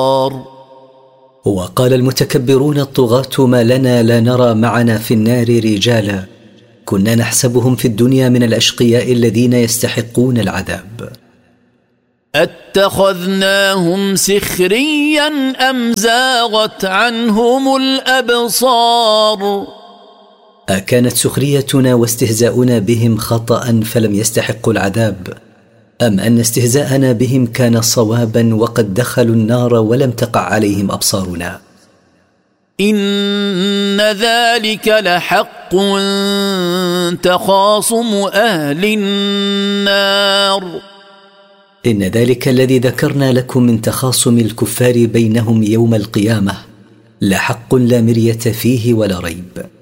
وقال المتكبرون الطغاة: ما لنا لا نرى معنا في النار رجالا كنا نحسبهم في الدنيا من الأشقياء الذين يستحقون العذاب. اتخذناهم سخريا أم زاغت عنهم الأبصار. أكانت سخريتنا واستهزاؤنا بهم خطأ فلم يستحقوا العذاب، أم أن استهزاءنا بهم كان صوابا وقد دخلوا النار ولم تقع عليهم أبصارنا؟ إن ذلك لحق تخاصم أهل النار. إن ذلك الذي ذكرنا لكم من تخاصم الكفار بينهم يوم القيامة لحق لا مرية فيه ولا ريب.